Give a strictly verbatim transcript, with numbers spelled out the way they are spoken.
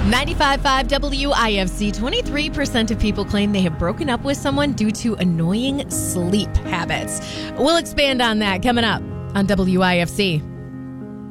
ninety-five point five W I F C, twenty-three percent of people claim they have broken up with someone due to annoying sleep habits. We'll expand on that coming up on W I F C.